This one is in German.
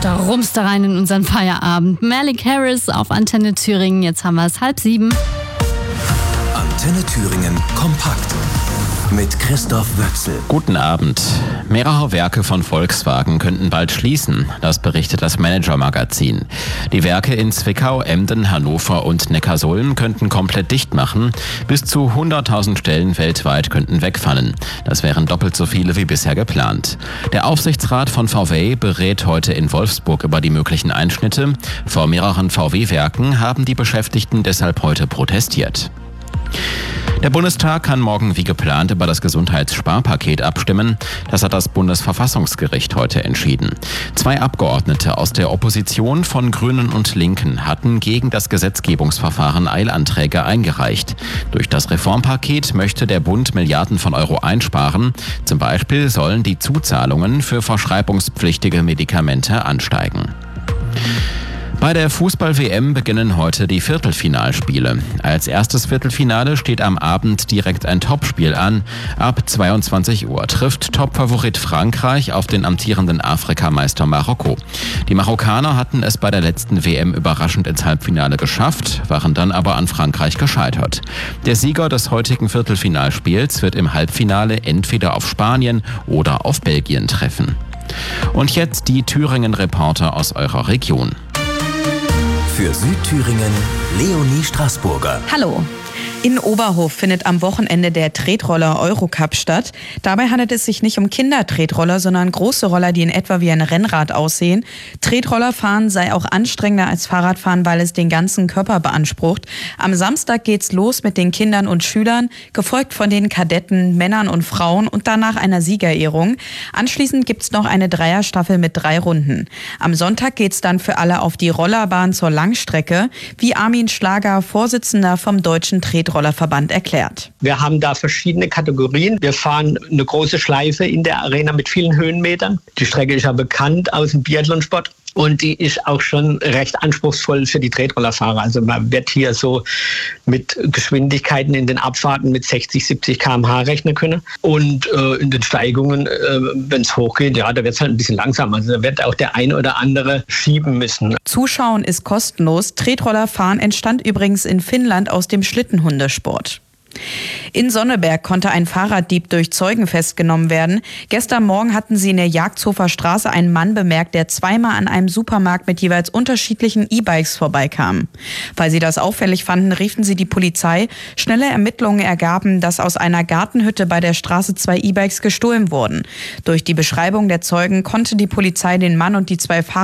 Rums da rein in unseren Feierabend. Malik Harris auf Antenne Thüringen. Jetzt haben wir es 6:30. Antenne Thüringen kompakt mit Christoph Wöchsel. Guten Abend. Mehrere Werke von Volkswagen könnten bald schließen. Das berichtet das Manager-Magazin. Die Werke in Zwickau, Emden, Hannover und Neckarsulm könnten komplett dicht machen. Bis zu 100.000 Stellen weltweit könnten wegfallen. Das wären doppelt so viele wie bisher geplant. Der Aufsichtsrat von VW berät heute in Wolfsburg über die möglichen Einschnitte. Vor mehreren VW-Werken haben die Beschäftigten deshalb heute protestiert. Der Bundestag kann morgen wie geplant über das Gesundheitssparpaket abstimmen. Das hat das Bundesverfassungsgericht heute entschieden. 2 Abgeordnete aus der Opposition von Grünen und Linken hatten gegen das Gesetzgebungsverfahren Eilanträge eingereicht. Durch das Reformpaket möchte der Bund Milliarden von Euro einsparen. Zum Beispiel sollen die Zuzahlungen für verschreibungspflichtige Medikamente ansteigen. Bei der Fußball-WM beginnen heute die Viertelfinalspiele. Als erstes Viertelfinale steht am Abend direkt ein Topspiel an. Ab 22 Uhr trifft Topfavorit Frankreich auf den amtierenden Afrikameister Marokko. Die Marokkaner hatten es bei der letzten WM überraschend ins Halbfinale geschafft, waren dann aber an Frankreich gescheitert. Der Sieger des heutigen Viertelfinalspiels wird im Halbfinale entweder auf Spanien oder auf Belgien treffen. Und jetzt die Thüringen-Reporter aus eurer Region. Für Südthüringen Leonie Straßburger. Hallo. In Oberhof findet am Wochenende der Tretroller Eurocup statt. Dabei handelt es sich nicht um Kindertretroller, sondern große Roller, die in etwa wie ein Rennrad aussehen. Tretrollerfahren sei auch anstrengender als Fahrradfahren, weil es den ganzen Körper beansprucht. Am Samstag geht's los mit den Kindern und Schülern, gefolgt von den Kadetten, Männern und Frauen und danach einer Siegerehrung. Anschließend gibt's noch eine Dreierstaffel mit 3 Runden. Am Sonntag geht's dann für alle auf die Rollerbahn zur Langstrecke, wie Armin Schlager, Vorsitzender vom Deutschen Tretrollerverband, erklärt. Wir haben da verschiedene Kategorien. Wir fahren eine große Schleife in der Arena mit vielen Höhenmetern. Die Strecke ist ja bekannt aus dem Biathlonsport. Und die ist auch schon recht anspruchsvoll für die Tretrollerfahrer. Also man wird hier so mit Geschwindigkeiten in den Abfahrten mit 60, 70 km/h rechnen können. Und in den Steigungen, wenn es hochgeht, ja, da wird es halt ein bisschen langsam. Also da wird auch der eine oder andere schieben müssen. Zuschauen ist kostenlos. Tretrollerfahren entstand übrigens in Finnland aus dem Schlittenhundesport. In Sonneberg konnte ein Fahrraddieb durch Zeugen festgenommen werden. Gestern Morgen hatten sie in der Jagdhofer Straße einen Mann bemerkt, der zweimal an einem Supermarkt mit jeweils unterschiedlichen E-Bikes vorbeikam. Weil sie das auffällig fanden, riefen sie die Polizei. Schnelle Ermittlungen ergaben, dass aus einer Gartenhütte bei der Straße 2 E-Bikes gestohlen wurden. Durch die Beschreibung der Zeugen konnte die Polizei den Mann und die 2 Fahrer